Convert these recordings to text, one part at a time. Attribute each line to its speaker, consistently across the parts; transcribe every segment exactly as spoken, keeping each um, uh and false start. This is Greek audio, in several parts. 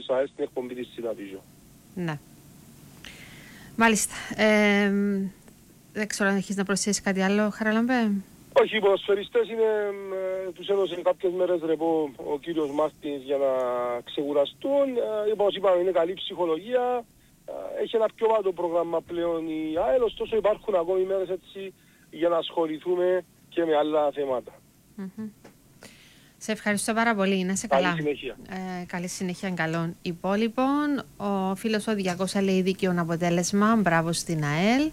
Speaker 1: ΑΕΛ στην εκπομπή της Σιταβίζο.
Speaker 2: Ναι. Μάλιστα. Ε, δεν ξέρω αν έχεις να προσθέσεις κάτι άλλο, Χαραλαμπέ.
Speaker 1: Όχι, οι ποδοσφαιριστές είναι, ε, τους έδωσε κάποιες μέρες ρεπό ο κύριος Μάρτινς για να ξεκουραστούν. Ε, όπως είπαμε, είναι καλή ψυχολογία. Ε, έχει ένα πιο βάτο πρόγραμμα πλέον η ΑΕΛ, ωστόσο υπάρχουν ακόμη μέρες έτσι για να ασχοληθούμε και με άλλα θέματα.
Speaker 2: Mm-hmm. Σε ευχαριστώ πάρα πολύ. Να είσαι καλά.
Speaker 1: Καλή συνέχεια.
Speaker 2: Ε, καλή συνέχεια καλών υπόλοιπων. Ο φίλος ο διακόσια λέει δίκαιο αποτέλεσμα. Μπράβο στην ΑΕΛ.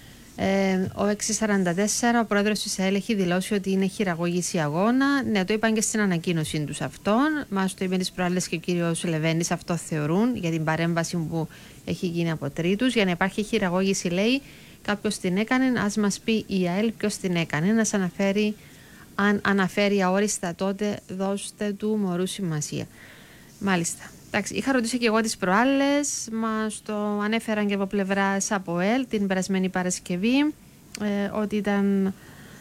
Speaker 2: Ε, ο έξι σαράντα τέσσερα, ο πρόεδρος της ΑΕΛ έχει δηλώσει ότι είναι χειραγώγηση αγώνα. Ναι, το είπαν και στην ανακοίνωσή τους αυτόν. Μας το είπε τις προάλλες και ο κύριος Λεβένης, αυτό θεωρούν για την παρέμβαση που έχει γίνει από τρίτους. Για να υπάρχει χειραγώγηση, λέει, κάποιος την έκανε. Ας μας πει η ΑΕΛ ποιος την έκανε. Να σας αναφέρει, αν αναφέρει αόριστα, τότε δώστε του μωρού σημασία. Μάλιστα. Εντάξει, είχα ρωτήσει και εγώ τις προάλλες, μας το ανέφεραν και από πλευράς ΑΠΟΕΛ την περασμένη Παρασκευή, ε, ότι ήταν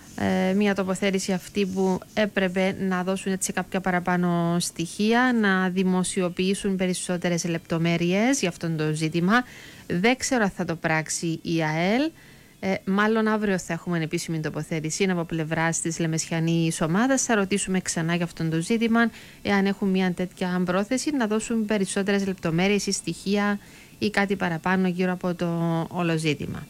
Speaker 2: ε, μια τοποθέτηση αυτή που έπρεπε να δώσουν έτσι κάποια παραπάνω στοιχεία, να δημοσιοποιήσουν περισσότερες λεπτομέρειες για αυτό το ζήτημα. Δεν ξέρω αν θα το πράξει η ΑΕΛ. Ε, μάλλον αύριο θα έχουμε επίσημη τοποθέτηση από πλευρά τη Λεμεσιανής ομάδα. Θα ρωτήσουμε ξανά για αυτό το ζήτημα, εάν έχουν μια τέτοια πρόθεση να δώσουν περισσότερες λεπτομέρειες ή στοιχεία ή κάτι παραπάνω γύρω από το όλο ζήτημα.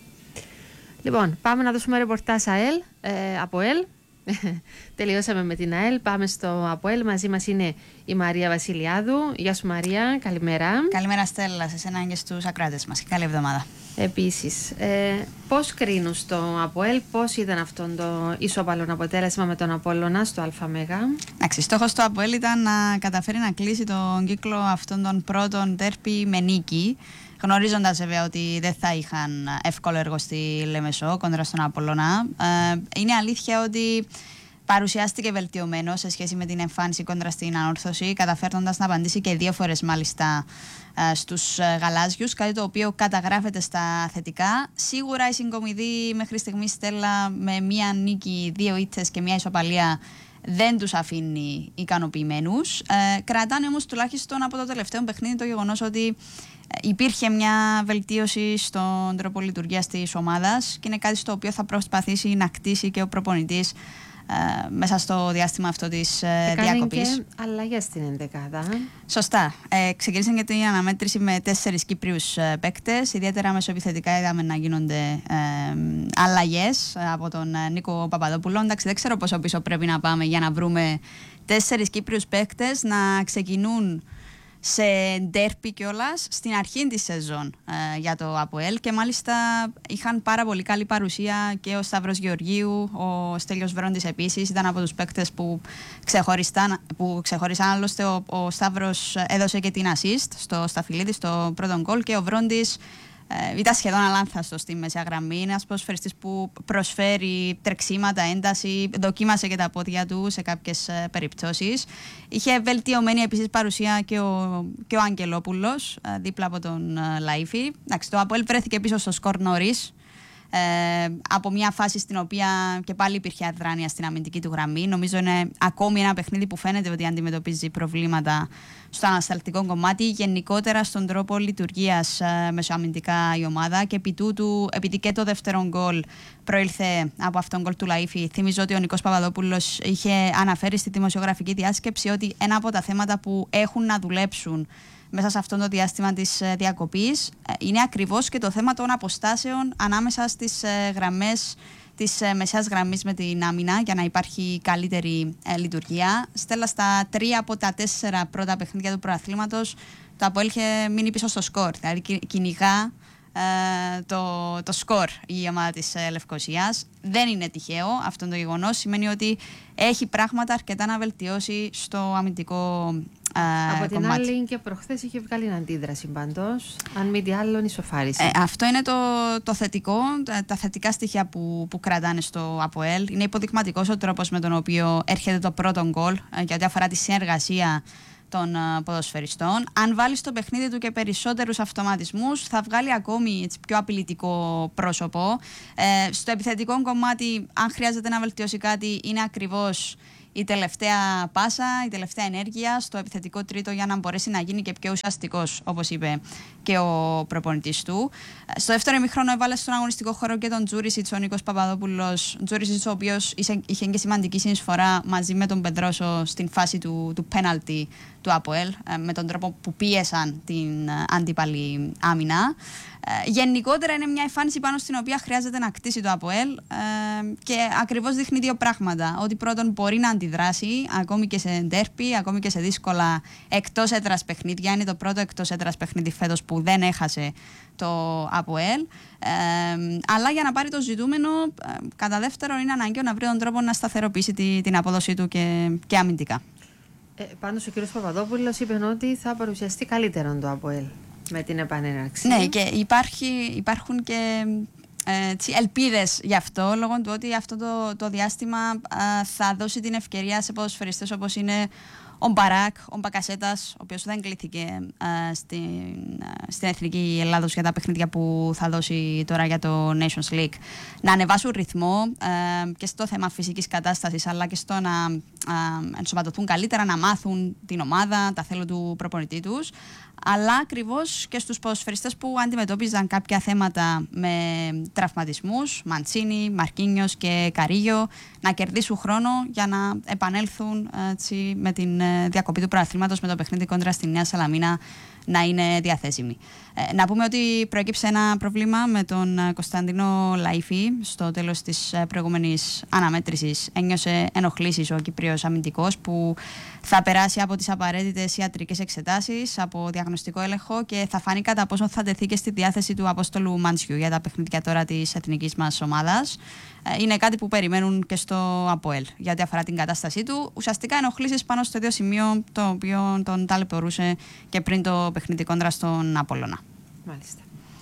Speaker 2: Λοιπόν, πάμε να δώσουμε ρεπορτάζ ΑΕΛ, ε, από ΑΕΛ. Τελειώσαμε με την ΑΕΛ. Πάμε στο ΑΠΟΕΛ. Μαζί μας είναι η Μαρία Βασιλιάδου. Γεια σου, Μαρία. Καλημέρα.
Speaker 3: Καλημέρα, Στέλλα, σε εσένα και στους ακροατές μας. Καλή εβδομάδα.
Speaker 2: Επίσης, ε, πώς κρίνουν στο ΑΠΟΕΛ, πώς ήταν αυτό το ισόπαλο αποτέλεσμα με τον Απόλλωνα στο ΑΜΕΓΑ?
Speaker 3: Εντάξει, στόχος του ΑΠΟΕΛ ήταν να καταφέρει να κλείσει τον κύκλο αυτών των πρώτων τέρπι με νίκη, γνωρίζοντας βέβαια ότι δεν θα είχαν εύκολο έργο στη Λεμεσό κόντρα στον Απόλλωνα. Ε, είναι αλήθεια ότι παρουσιάστηκε βελτιωμένο σε σχέση με την εμφάνιση κόντρα στην Ανόρθωση, καταφέρνοντας να απαντήσει και δύο φορές μάλιστα στους γαλάζιους, κάτι το οποίο καταγράφεται στα θετικά. Σίγουρα η συγκομιδή μέχρι στιγμή, Στέλλα, με μία νίκη, δύο ήττες και μία ισοπαλία δεν τους αφήνει ικανοποιημένους. Ε, κρατάνε όμως τουλάχιστον από το τελευταίο παιχνίδι το γεγονός ότι υπήρχε μια βελτίωση στον τρόπο λειτουργίας της ομάδας και είναι κάτι στο οποίο θα προσπαθήσει να κτίσει και ο προπονητής Uh, μέσα στο διάστημα αυτό της uh, διακοπής.
Speaker 2: Και αλλαγές στην ενδεκάδα.
Speaker 3: Σωστά. Ε, ξεκίνησαν και την αναμέτρηση με τέσσερις Κύπριους uh, παίκτες. Ιδιαίτερα μεσοεπιθετικά είδαμε να γίνονται uh, αλλαγές uh, από τον uh, Νίκο Παπαδόπουλο. Εντάξει, δεν ξέρω πόσο πίσω πρέπει να πάμε για να βρούμε τέσσερις Κύπριους παίκτες να ξεκινούν σε ντέρπι κιόλας στην αρχή της σεζόν ε, για το ΑΠΟΕΛ, και μάλιστα είχαν πάρα πολύ καλή παρουσία και ο Σταύρος Γεωργίου, ο Στέλιος Βρόντης επίσης ήταν από τους παίκτες που ξεχωριστάν, που ξεχωριστάν. Άλλωστε ο, ο Σταύρος έδωσε και την assist στο Σταφυλίδη στο πρώτο γκολ και ο Βρόντης Ε, ήταν σχεδόν αλάνθαστο στη μεσαία γραμμή. Είναι ένας ποδοσφαιριστής που προσφέρει τρεξίματα, ένταση, δοκίμασε και τα πόδια του σε κάποιες ε, περιπτώσεις. Είχε βελτιωμένη επίσης παρουσία και ο, και ο Αγγελόπουλος ε, δίπλα από τον ε, Λαΐφη. Εντάξει, το ΑΠΟΕΛ βρέθηκε πίσω στο σκορ νωρίς. Ε, από μια φάση στην οποία και πάλι υπήρχε αδράνεια στην αμυντική του γραμμή. Νομίζω είναι ακόμη ένα παιχνίδι που φαίνεται ότι αντιμετωπίζει προβλήματα στο ανασταλτικό κομμάτι, γενικότερα στον τρόπο λειτουργίας ε, μεσοαμυντικά η ομάδα, και επί τούτου, επειδή και το δεύτερο γκολ προήλθε από αυτόν γκολ του Λαΐφη, θυμίζω ότι ο Νικός Παπαδόπουλος είχε αναφέρει στη δημοσιογραφική διάσκεψη ότι ένα από τα θέματα που έχουν να δουλέψουν μέσα σε αυτό το διάστημα της διακοπής είναι ακριβώς και το θέμα των αποστάσεων ανάμεσα στις γραμμές της μεσαίας γραμμής με την άμυνα, για να υπάρχει καλύτερη λειτουργία. Στέλλα, στα τρία από τα τέσσερα πρώτα παιχνίδια του προαθλήματος το ΑΠΟΕΛ είχε μείνει πίσω στο σκορ, δηλαδή κυνηγά ε, το, το σκορ η ομάδα της ε, Λευκωσίας. Δεν είναι τυχαίο αυτό το γεγονός, σημαίνει ότι έχει πράγματα αρκετά να βελτιώσει στο αμυντικό Uh,
Speaker 2: από την
Speaker 3: κομμάτι.
Speaker 2: άλλη και προχθές είχε βγάλει αντίδραση πάντως, αν μη τι άλλο ισοφάρισε.
Speaker 3: Ε, αυτό είναι το, το θετικό, τα, τα θετικά στοιχεία που, που κρατάνε στο ΑΠΟΕΛ. Είναι υποδειγματικός ο τρόπος με τον οποίο έρχεται το πρώτο γκολ ε, για ό,τι αφορά τη συνεργασία των uh, ποδοσφαιριστών. Αν βάλει στο παιχνίδι του και περισσότερους αυτοματισμούς, θα βγάλει ακόμη έτσι, πιο απειλητικό πρόσωπο. Ε, στο επιθετικό κομμάτι, αν χρειάζεται να βελτιώσει κάτι, είναι ακριβώς η τελευταία πάσα, η τελευταία ενέργεια στο επιθετικό τρίτο για να μπορέσει να γίνει και πιο ουσιαστικός, όπως είπε και ο προπονητής του. Στο δεύτερο ημίχρονο έβαλε στον αγωνιστικό χώρο και τον Τζούρισιτς, ο Νίκος Παπαδόπουλος. Τζούρισιτς, ο οποίος είχε και σημαντική συνεισφορά μαζί με τον Πεντρόσο στην φάση του, του πέναλτι του ΑΠΟΕΛ, με τον τρόπο που πίεσαν την αντίπαλη άμυνα. Ε, γενικότερα είναι μια εμφάνιση πάνω στην οποία χρειάζεται να κτίσει το ΑΠΟΕΛ ε, και ακριβώς δείχνει δύο πράγματα. Ότι πρώτον μπορεί να αντιδράσει ακόμη και σε ντέρπι, ακόμη και σε δύσκολα εκτός έδρας παιχνίδια. Είναι το πρώτο εκτός έδρας παιχνίδι φέτος που δεν έχασε το ΑΠΟΕΛ. Ε, αλλά για να πάρει το ζητούμενο, ε, κατά δεύτερον είναι αναγκαίο να βρει τον τρόπο να σταθεροποιήσει τη, την απόδοσή του και, και αμυντικά.
Speaker 2: Ε, πάντως ο κ. Παπαδόπουλος είπε ότι θα παρουσιαστεί καλύτερον το ΑΠΟΕΛ με την επανέναρξη.
Speaker 3: Ναι, και υπάρχει, υπάρχουν και ε, ελπίδες γι' αυτό, λόγω του ότι αυτό το, το διάστημα ε, θα δώσει την ευκαιρία σε ποδοσφαιριστές όπως είναι ο Μπαράκ, ο Μπακασέτας, ο οποίος δεν κλήθηκε ε, στην, στην Εθνική Ελλάδος για τα παιχνίδια που θα δώσει τώρα για το Nations League, να ανεβάσουν ρυθμό ε, και στο θέμα φυσικής κατάστασης, αλλά και στο να ε, ενσωματωθούν καλύτερα, να μάθουν την ομάδα, τα θέλω του προπονητή τους, αλλά ακριβώς και στους ποδοσφαιριστές που αντιμετώπιζαν κάποια θέματα με τραυματισμούς, Μαντσίνι, Μαρκίνιος και Καρίγιο, να κερδίσουν χρόνο για να επανέλθουν έτσι, με την διακοπή του πρωταθλήματος, με το παιχνίδι κόντρα στη Νέα Σαλαμίνα να είναι διαθέσιμοι. Ε, να πούμε ότι προέκυψε ένα πρόβλημα με τον Κωνσταντίνο Λαΐφη στο τέλος της προηγούμενης αναμέτρησης. Ένιωσε ενοχλήσεις ο Κυπριος αμυντικός που θα περάσει από τις απαραίτητες ιατρικές εξετάσεις, από διαγνωστικό έλεγχο και θα φανεί κατά πόσο θα τεθεί και στη διάθεση του Απόστολου Μάντσιου για τα παιχνίδια τώρα της εθνικής μας ομάδας. Ε, είναι κάτι που περιμένουν και στο ΑΠΟΕΛ για ό,τι αφορά την κατάστασή του. Ουσιαστικά ενοχλήσεις πάνω στο ίδιο σημείο το οποίο τον ταλαιπωρούσε και πριν το παιχνίδι κόντρα στον Απόλλωνα.
Speaker 2: Μάλιστα.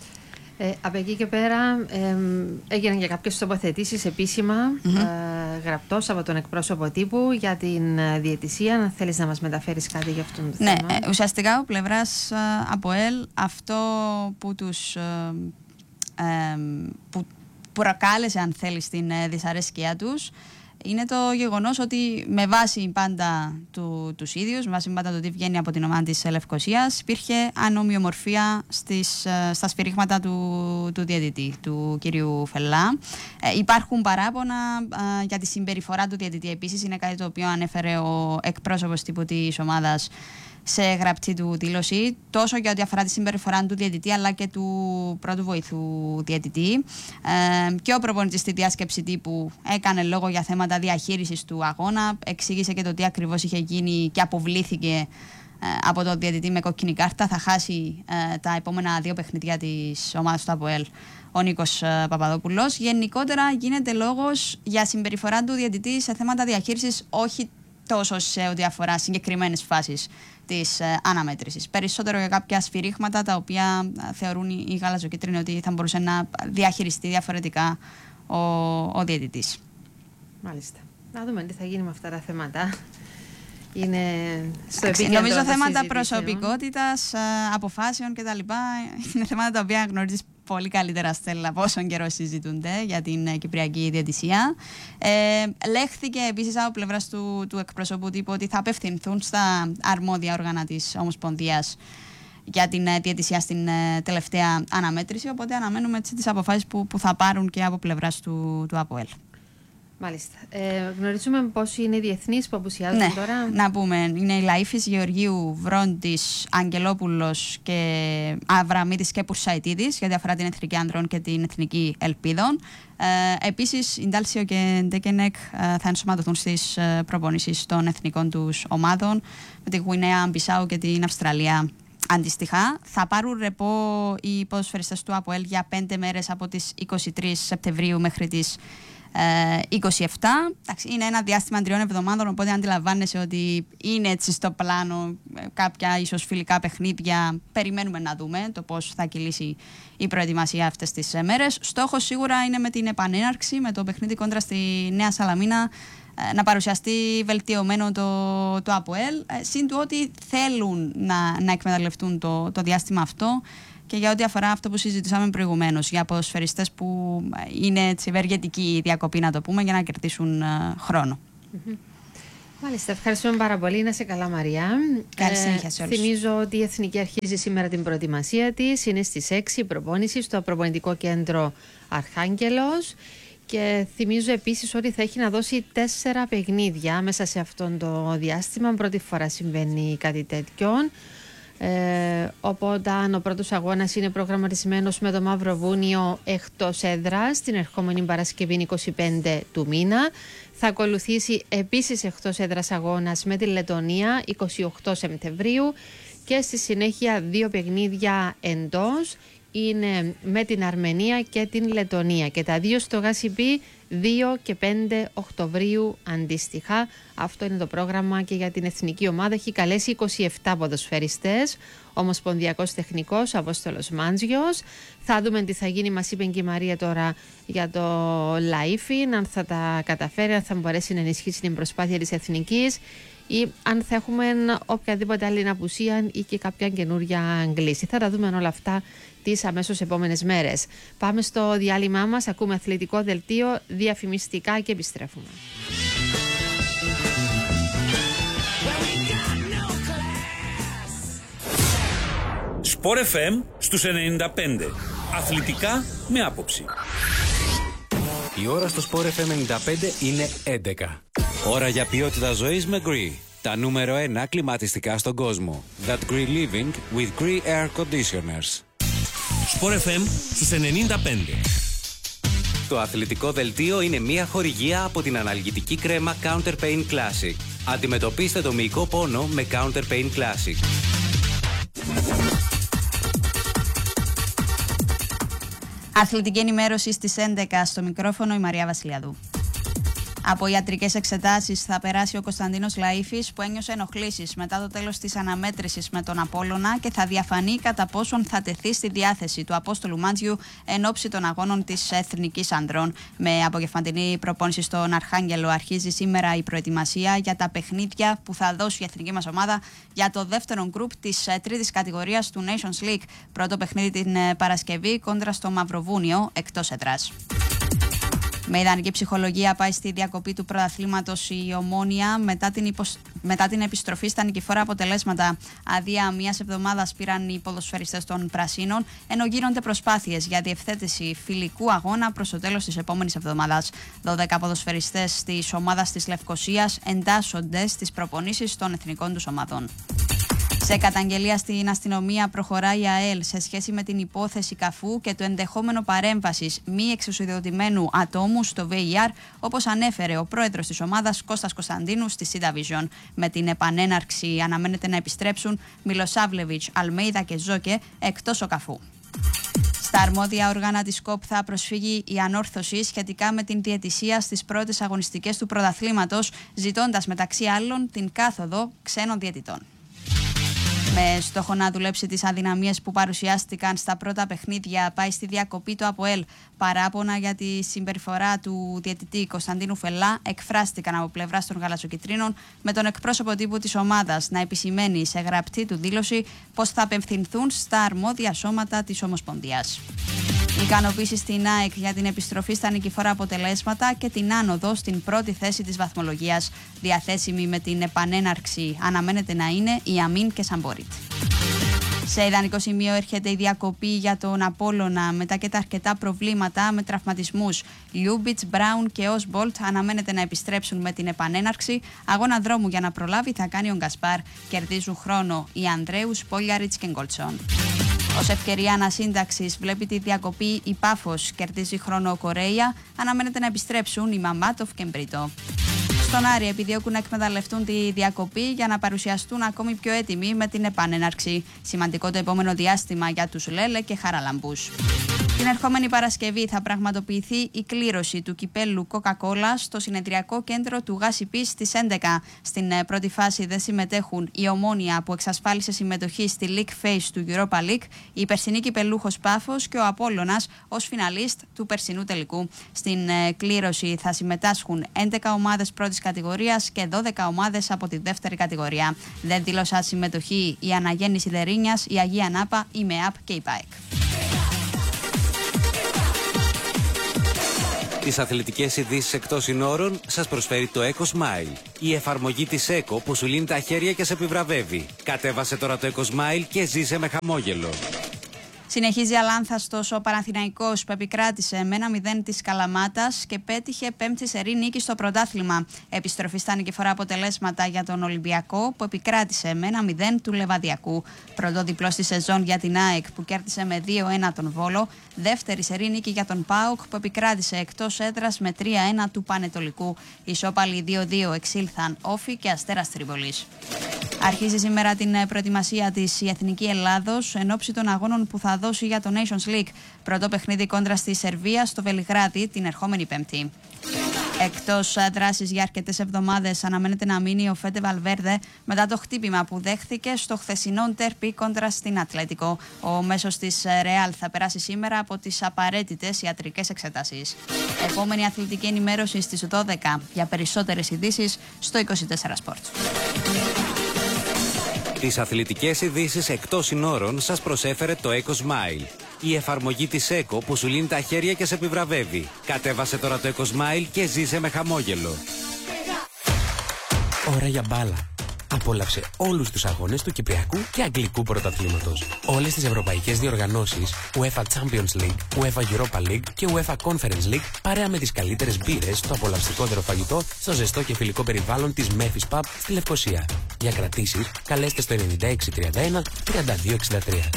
Speaker 2: Ε, από εκεί και πέρα ε, έγιναν και κάποιες τοποθετήσεις επίσημα mm-hmm. ε, γραπτός από τον εκπρόσωπο τύπου για την ε, διαιτησία. Αν θέλεις να μας μεταφέρεις κάτι για αυτόν το
Speaker 3: ναι,
Speaker 2: θέμα.
Speaker 3: Ε, ουσιαστικά ο πλευράς ε, ΑΠΟΕΛ αυτό που τους ε, ε, που προκάλεσε, αν θέλεις, την ε, δυσαρέσκεια τους είναι το γεγονός ότι με βάση πάντα του, τους ίδιους, με βάση πάντα το τι βγαίνει από την ομάδα της Λευκωσίας, υπήρχε ανομοιομορφία στις, στα σφυρίγματα του, του διαιτητή, του κυρίου Φελά. Ε, υπάρχουν παράπονα ε, για τη συμπεριφορά του διαιτητή. Επίσης, είναι κάτι το οποίο ανέφερε ο εκπρόσωπος τύπου της ομάδας σε γραπτή του δήλωση, τόσο για ό,τι αφορά τη συμπεριφορά του διαιτητή αλλά και του πρώτου βοηθού διαιτητή. Ε, και ο προπονητής στη διάσκεψη τύπου έκανε λόγο για θέματα διαχείρισης του αγώνα, εξήγησε και το τι ακριβώς είχε γίνει και αποβλήθηκε ε, από τον διαιτητή με κόκκινη κάρτα. Θα χάσει ε, τα επόμενα δύο παιχνίδια της ομάδας του ΑΠΟΕΛ ο Νίκος ε, Παπαδόπουλος. Γενικότερα γίνεται λόγος για συμπεριφορά του διαιτητή σε θέματα διαχείρισης, όχι τόσο σε ό,τι αφορά συγκεκριμένες φάσεις της ε, αναμέτρησης. Περισσότερο για κάποια σφυρίγματα τα οποία ε, θεωρούν οι γαλαζοκίτρινοι ότι θα μπορούσε να διαχειριστεί διαφορετικά ο, ο διαιτητής.
Speaker 2: Μάλιστα. Να δούμε τι θα γίνει με αυτά τα θέματα. Είναι στο επίκεντρο.
Speaker 3: Νομίζω θέματα προσωπικότητας, ε, αποφάσεων κτλ. Είναι θέματα τα οποία γνωρίζεις πολύ καλύτερα, Στέλλα, πόσο καιρό συζητούνται για την ε, κυπριακή διαιτησία. Ε, λέχθηκε επίσης από πλευράς του, του εκπροσωπού τύπου ότι θα απευθυνθούν στα αρμόδια όργανα της Ομοσπονδίας για την ε, διαιτησία στην ε, τελευταία αναμέτρηση. Οπότε αναμένουμε έτσι, τις αποφάσεις που, που θα πάρουν και από πλευράς του, του ΑΠΟΕΛ.
Speaker 2: Μάλιστα. Ε, γνωρίζουμε πόσοι είναι οι διεθνείς που απουσιάζουν
Speaker 3: ναι,
Speaker 2: τώρα.
Speaker 3: Να πούμε, είναι η Λαΐφης, Γεωργίου, Βρόντις, Αγγελόπουλος και Αβραμίδης και Πουρσαϊτίδης για αφορά την Εθνική Ανδρών και την Εθνική Ελπίδων. Ε, επίσης, η Ντάλσιο και Ντέκενεκ ε, θα ενσωματωθούν στις ε, προπονήσεις των εθνικών τους ομάδων με τη Γουινέα Μπισάου και την Αυστραλία. Αντίστοιχα, θα πάρουν ρεπό οι ποδοσφαιριστές του ΑΠΟΕΛ για πέντε μέρες από τις είκοσι τρεις Σεπτεμβρίου μέχρι τις είκοσι επτά. Είναι ένα διάστημα τριών εβδομάδων, οπότε αντιλαμβάνεσαι ότι είναι έτσι στο πλάνο κάποια ίσως φιλικά παιχνίδια. Περιμένουμε να δούμε το πώς θα κυλήσει η προετοιμασία αυτές τις μέρες. Στόχος σίγουρα είναι με την επανέναρξη, με το παιχνίδι κόντρα στη Νέα Σαλαμίνα, να παρουσιαστεί βελτιωμένο το, το ΑΠΟΕΛ, συν του ότι θέλουν να, να εκμεταλλευτούν το, το διάστημα αυτό και για ό,τι αφορά αυτό που συζητήσαμε προηγουμένως, για ποδοσφαιριστές που είναι έτσι ευεργετική διακοπή, να το πούμε, για να κερδίσουν uh, χρόνο.
Speaker 2: Mm-hmm. Μάλιστα, ευχαριστούμε πάρα πολύ. Να σε καλά, Μαριά.
Speaker 3: Καλή συνέχεια σε όλους.
Speaker 2: Θυμίζω ότι η Εθνική αρχίζει σήμερα την προετοιμασία της. Είναι στις έξι η προπόνηση στο προπονητικό κέντρο Αρχάγγελος. Και θυμίζω επίσης ότι θα έχει να δώσει τέσσερα παιχνίδια μέσα σε αυτό το διάστημα. Πρώτη φορά συμβαίνει κάτι τέτοιο. Ε, οπότε ο πρώτος αγώνας είναι προγραμματισμένος με το Μαυροβούνιο εκτός έδρας την ερχόμενη Παρασκευή είκοσι πέντε του μήνα. Θα ακολουθήσει επίσης εκτός έδρας αγώνας με τη Λετωνία είκοσι οκτώ Σεπτεμβρίου και στη συνέχεια δύο παιχνίδια εντός είναι με την Αρμενία και την Λετωνία και τα δύο στο Γασιπί δύο και πέντε Οκτωβρίου αντίστοιχα. Αυτό είναι το πρόγραμμα και για την εθνική ομάδα. Έχει καλέσει είκοσι επτά ποδοσφαιριστές, ομοσπονδιακός τεχνικός Απόστολος Μάντζιος. Θα δούμε τι θα γίνει, μας είπε και η Μαρία τώρα για το Λαΐφιν, αν θα τα καταφέρει, αν θα μπορέσει να ενισχύσει την προσπάθεια της εθνικής ή αν θα έχουμε οποιαδήποτε άλλη απουσία ή και κάποια καινούρια αγγλίση. Θα τα δούμε όλα αυτά τις αμέσως επόμενες μέρες. Πάμε στο διάλειμμά μας, ακούμε αθλητικό δελτίο, διαφημιστικά και επιστρέφουμε.
Speaker 4: Σπορ εφ εμ στους ενενήντα πέντε. Αθλητικά με άποψη.
Speaker 5: Η ώρα στο Σπορ εφ εμ ενενήντα πέντε είναι έντεκα.
Speaker 6: Ώρα για ποιότητα ζωής με Gree. Τα νούμερο ένα κλιματιστικά στον κόσμο. That Gree Living with Gree Air Conditioners.
Speaker 4: Σπορ εφ εμ στους ενενήντα πέντε.
Speaker 5: Το αθλητικό δελτίο είναι μια χορηγία από την αναλγητική κρέμα Counter Pain Classic. Αντιμετωπίστε το μυϊκό πόνο με Counter Pain Classic.
Speaker 3: Αθλητική ενημέρωση στις έντεκα, στο μικρόφωνο η Μαρία Βασιλιαδού. Από ιατρικές εξετάσεις θα περάσει ο Κωνσταντίνος Λαΐφης, που ένιωσε ενοχλήσεις μετά το τέλος της αναμέτρησης με τον Απόλλωνα και θα διαφανεί κατά πόσον θα τεθεί στη διάθεση του Απόστολου Μάντζιου εν ώψη των αγώνων της Εθνικής Ανδρών. Με απογευματινή προπόνηση στον Αρχάγγελο αρχίζει σήμερα η προετοιμασία για τα παιχνίδια που θα δώσει η εθνική μας ομάδα για το δεύτερο γκρουπ της τρίτης κατηγορίας του Nations League. Πρώτο παιχνίδι την Παρασκευή κόντρα στο Μαυροβούνιο εκτός έδρας. Με ιδανική ψυχολογία πάει στη διακοπή του πρωταθλήματος η Ομόνοια μετά την, υποσ... μετά την επιστροφή στα νικηφόρα αποτελέσματα. Αδεία μιας εβδομάδας πήραν οι ποδοσφαιριστές των Πρασίνων, ενώ γίνονται προσπάθειες για διευθέτηση φιλικού αγώνα προς το τέλος της επόμενης εβδομάδας. δώδεκα ποδοσφαιριστές της ομάδας της Λευκωσίας εντάσσονται στις προπονήσεις των εθνικών τους ομάδων. Σε καταγγελία στην αστυνομία προχωράει η ΑΕΛ σε σχέση με την υπόθεση Καφού και το ενδεχόμενο παρέμβασης μη εξουσιοδοτημένου ατόμου στο βι έι αρ, όπως ανέφερε ο πρόεδρος της ομάδας Κώστας Κωνσταντίνου στη Σίνταβιζιον. Με την επανέναρξη αναμένεται να επιστρέψουν Μιλοσάβλεβιτς, Αλμέιδα και Ζόκε, εκτός ο Καφού. Στα αρμόδια όργανα της ΚΟΠ θα προσφύγει η Ανόρθωση σχετικά με την διαιτησία στις πρώτες αγωνιστικές του πρωταθλήματος, ζητώντας μεταξύ άλλων την κάθοδο ξένων διαιτητών. Με στόχο να δουλέψει τις αδυναμίες που παρουσιάστηκαν στα πρώτα παιχνίδια, πάει στη διακοπή του ΑΠΟΕΛ. Παράπονα για τη συμπεριφορά του διαιτητή Κωνσταντίνου Φελά εκφράστηκαν από πλευράς των γαλατσοκυτρίνων, με τον εκπρόσωπο τύπου της ομάδας να επισημαίνει σε γραπτή του δήλωση πως θα απευθυνθούν στα αρμόδια σώματα της Ομοσπονδίας. Ικανοποίηση στην ΑΕΚ για την επιστροφή στα νικηφόρα αποτελέσματα και την άνοδο στην πρώτη θέση της βαθμολογίας. Διαθέσιμη με την επανέναρξη αναμένεται να είναι η Αμίν και Σαμπόριτ. Σε ιδανικό σημείο έρχεται η διακοπή για τον Απόλλωνα μετά και τα αρκετά προβλήματα με τραυματισμούς. Λιούμπιτς, Μπράουν και Όσμπολτ αναμένεται να επιστρέψουν με την επανέναρξη. Αγώνα δρόμου για να προλάβει θα κάνει ο Γκασπάρ. Κερδίζουν χρόνο οι Ανδρέους, Πόλιαριτς και Γκολτσόν. Ως ευκαιρία ανασύνταξης βλέπει τη διακοπή η Πάφος, κερδίζει χρόνο ο Κορέια, αναμένεται να επιστρέψουν οι Μαμάτοφ και Μπρίτο. Στον Άρη επιδιώκουν να εκμεταλλευτούν τη διακοπή για να παρουσιαστούν ακόμη πιο έτοιμοι με την επανέναρξη. Σημαντικό το επόμενο διάστημα για τους Λέλε και Χαραλαμπούς. Την ερχόμενη Παρασκευή θα πραγματοποιηθεί η κλήρωση του κυπέλου Coca-Cola στο συνεδριακό κέντρο του Γασιπί στις έντεκα. Στην πρώτη φάση δεν συμμετέχουν η Ομόνοια που εξασφάλισε συμμετοχή στη League Phase του Europa League, η περσινή κυπελούχος Πάφος και ο Απόλλωνας ως φιναλίστ του περσινού τελικού. Στην κλήρωση θα συμμετάσχουν έντεκα ομάδες πρώτης κατηγορίας και δώδεκα ομάδες από τη δεύτερη κατηγορία. Δεν δήλωσαν συμμετοχή η Αναγέννηση Δερίνιας, η Αγία Νάπα, η ΜΕΑΠ και η ΠΑΕΚ.
Speaker 6: Τις αθλητικές ειδήσεις εκτός συνόρων σας προσφέρει το EcoSmile, η εφαρμογή της Eco που σου λύνει τα χέρια και σε επιβραβεύει. Κατέβασε τώρα το EcoSmile και ζήσε με χαμόγελο.
Speaker 3: Συνεχίζει αλάνθαστος ο Παναθηναϊκός που επικράτησε με ένα μηδέν της Καλαμάτας και πέτυχε πέμπτη σερί νίκη στο πρωτάθλημα. Επιστροφή στα νικηφορά αποτελέσματα για τον Ολυμπιακό που επικράτησε με ένα μηδέν του Λεβαδιακού. Πρώτο διπλό στη σεζόν για την ΑΕΚ που κέρδισε με δύο ένα τον Βόλο. Δεύτερη σερί νίκη για τον ΠΑΟΚ που επικράτησε εκτός έδρας με τρία ένα του Πανετολικού. Ισόπαλοι δύο δύο εξήλθαν Όφη και Αστέρας Τρίπολης. Αρχίζει σήμερα την προετοιμασία της η Εθνική Ελλάδος εν ώψη των αγώνων που θα δώσει για το Nations League. Πρώτο παιχνίδι κόντρα στη Σερβία στο Βελιγράδι την ερχόμενη Πέμπτη. Εκτός δράσης για αρκετές εβδομάδες αναμένεται να μείνει ο Φέντε Βαλβέρδε μετά το χτύπημα που δέχθηκε στο χθεσινό ντέρμπι κόντρα στην Ατλέτικο. Ο μέσος της Ρεάλ θα περάσει σήμερα από τις απαραίτητες ιατρικές εξετάσεις. Επόμενη αθλητική ενημέρωση στις δώδεκα. Για περισσότερες ειδήσεις στο είκοσι τέσσερα Sport.
Speaker 6: Τις αθλητικές ειδήσεις εκτός συνόρων σας προσέφερε το EcoSmile, η εφαρμογή της Eco που σου λύνει τα χέρια και σε επιβραβεύει. Κατέβασε τώρα το EcoSmile και ζήσε με χαμόγελο.
Speaker 7: Ώρα για μπάλα. Απόλαυσε όλους τους αγώνες του Κυπριακού και Αγγλικού Πρωταθλήματος. Όλες τις ευρωπαϊκές διοργανώσεις, UEFA Champions League, UEFA Europa League και UEFA Conference League, παρέα με τις καλύτερες μπύρες στο απολαυστικότερο φαγητό, στο ζεστό και φιλικό περιβάλλον της Memphis Pub στη Λευκοσία. Για κρατήσεις, καλέστε στο ενενήντα έξι τριάντα ένα τριάντα δύο εξήντα τρία.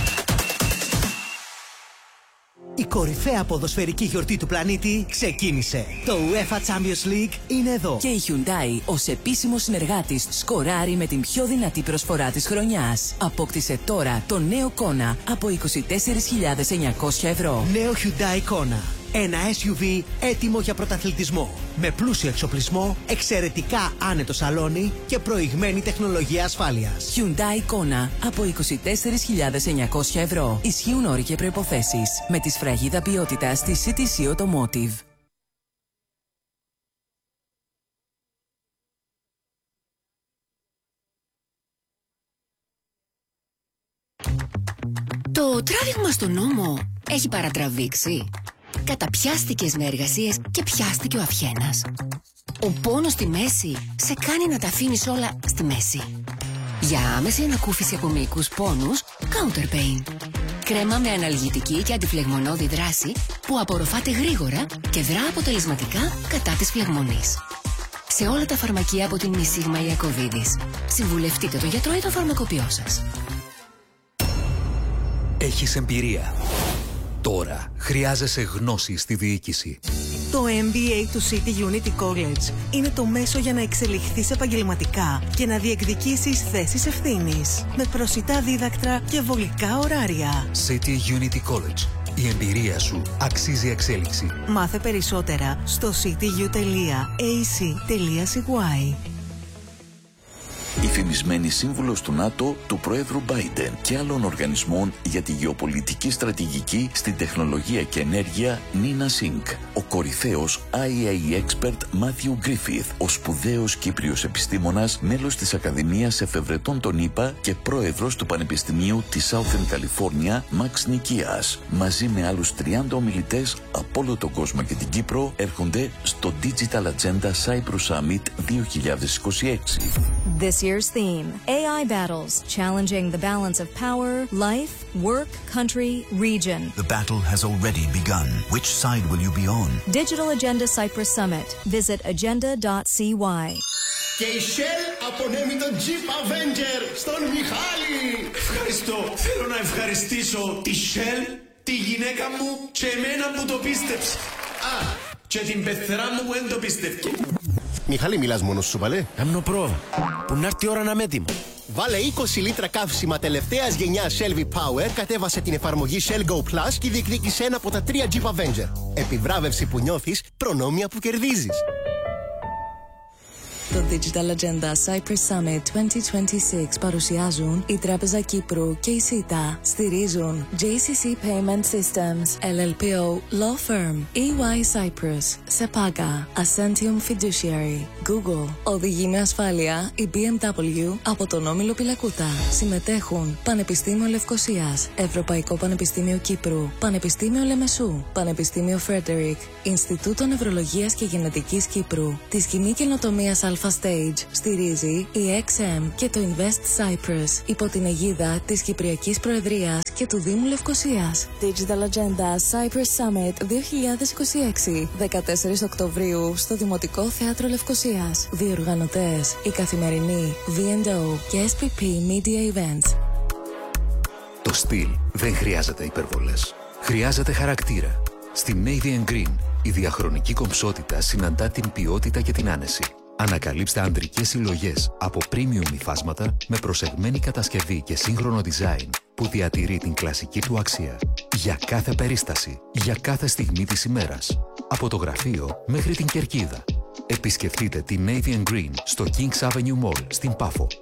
Speaker 8: Η κορυφαία ποδοσφαιρική γιορτή του πλανήτη ξεκίνησε. Το UEFA Champions League είναι εδώ.
Speaker 9: Και η Hyundai ως επίσημος συνεργάτης σκοράρει με την πιο δυνατή προσφορά της χρονιάς. Απόκτησε τώρα το νέο Kona από είκοσι τέσσερις χιλιάδες εννιακόσια ευρώ.
Speaker 8: Νέο Hyundai Kona. Ένα ες γιου βι έτοιμο για πρωταθλητισμό. Με πλούσιο εξοπλισμό, εξαιρετικά άνετο σαλόνι και προηγμένη τεχνολογία ασφάλειας.
Speaker 9: Hyundai Kona από είκοσι τέσσερις χιλιάδες εννιακόσια ευρώ. Ισχύουν όροι και προϋποθέσεις. Με τη σφραγίδα ποιότητας της σι τι σι Automotive.
Speaker 10: Το τράβηγμα στον νόμο έχει παρατραβήξει. Καταπιάστηκες με εργασίες και πιάστηκε ο αυχένας. Ο πόνος στη μέση σε κάνει να τα αφήνεις όλα στη μέση. Για άμεση ανακούφιση από μυϊκούς πόνους, Counter Pain. Κρέμα με αναλγητική και αντιφλεγμονώδη δράση που απορροφάται γρήγορα και δρά αποτελεσματικά κατά της φλεγμονής. Σε όλα τα φαρμακεία από την Μισίγμα Ιακωβίδης. Συμβουλευτείτε το γιατρό ή το φαρμακοποιό σας.
Speaker 11: Έχεις εμπειρία. Τώρα χρειάζεσαι γνώση στη διοίκηση.
Speaker 12: Το εμ μπι έι του City Unity College είναι το μέσο για να εξελιχθείς επαγγελματικά και να διεκδικήσεις θέσεις ευθύνης. Με προσιτά δίδακτρα και βολικά ωράρια.
Speaker 11: City Unity College. Η εμπειρία σου αξίζει εξέλιξη.
Speaker 12: Μάθε περισσότερα στο cityU τελεία έι σι τελεία σι γουάι.
Speaker 13: Η φημισμένη σύμβουλος του ΝΑΤΟ, του Προέδρου Biden και άλλων οργανισμών για τη γεωπολιτική στρατηγική στην τεχνολογία και ενέργεια Νίνα Σινκ. Ο κορυφαίος άι έι expert Matthew Griffith, ο σπουδαίος Κύπριος επιστήμονας, μέλος της Ακαδημίας Εφευρετών των ΗΠΑ και πρόεδρος του Πανεπιστημίου της Southern California, Max Nikias. Μαζί με άλλους τριάντα ομιλητές από όλο τον κόσμο και την Κύπρο έρχονται στο Digital Agenda Cyprus Summit δύο χιλιάδες είκοσι έξι.
Speaker 14: This year's theme, έι άι battles, challenging the balance of power, life, work, country, region.
Speaker 15: The battle has already begun. Which side will you be on?
Speaker 14: Digital Agenda Cyprus Summit. Visit agenda dot c y.
Speaker 16: Και η Shell απονέμει τον Jeep Avenger στον Μιχάλη. Ευχαριστώ. Θέλω να ευχαριστήσω τη Shell, τη γυναίκα μου και εμένα που το πίστεψε. Α, και την πεθερά μου που δεν το πίστευκε.
Speaker 17: Μιχάλη, μιλάς μόνος σου, παλέ.
Speaker 16: Άμνο πρόβα. Που να έρθει η ώρα να είμαι έτοιμο.
Speaker 17: Βάλε είκοσι λίτρα καύσιμα τελευταίας γενιάς Shell V-Power, κατέβασε την εφαρμογή Shell Go Plus και διεκδίκησε ένα από τα τρία Jeep Avenger. Επιβράβευση που νιώθεις, προνόμια που κερδίζεις.
Speaker 9: Το Digital Agenda Cyprus Summit είκοσι είκοσι έξι παρουσιάζουν η Τράπεζα Κύπρου και η ΣΥΤΑ. Στηρίζουν τζέι σι σι Payment Systems, ελ ελ πι ο Law Firm, ι γουάι Cyprus, Sepaga, Ascentium Fiduciary, Google. Οδηγεί με ασφάλεια η μπι εμ ντάμπλιου από τον Όμιλο Πιλακούτα. Συμμετέχουν Πανεπιστήμιο Λευκωσίας, Ευρωπαϊκό Πανεπιστήμιο Κύπρου, Πανεπιστήμιο Λεμεσού, Πανεπιστήμιο Φρέντερικ, Ινστιτούτο Νευρολογίας και Γενετικής Κύπρου. Τη σκηνή καινοτομίας Alpha Stage στηρίζει η εξ εμ και το Invest Cyprus υπό την αιγίδα της Κυπριακής Προεδρίας και του Δήμου Λευκωσίας. Digital Agenda Cyprus Summit δύο χιλιάδες είκοσι έξι, δεκατέσσερις Οκτωβρίου στο Δημοτικό Θέατρο Λευκωσίας. Διοργανωτές η Καθημερινή, βι εντ ο και ες πι πι Media Events.
Speaker 11: Το στυλ δεν χρειάζεται υπερβολές. Χρειάζεται χαρακτήρα. Στη Navy and Green η διαχρονική κομψότητα συναντά την ποιότητα και την άνεση. Ανακαλύψτε αντρικές συλλογές από premium υφάσματα με προσεγμένη κατασκευή και σύγχρονο design που διατηρεί την κλασική του αξία. Για κάθε περίσταση, για κάθε στιγμή της ημέρας. Από το γραφείο μέχρι την κερκίδα. Επισκεφτείτε τη Navy and Green στο Kings Avenue Mall στην Πάφο.